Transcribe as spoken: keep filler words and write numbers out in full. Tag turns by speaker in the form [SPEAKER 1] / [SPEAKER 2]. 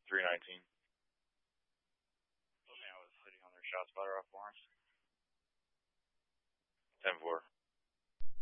[SPEAKER 1] three nineteen.
[SPEAKER 2] Put me out with City on their shot spotter off Lawrence.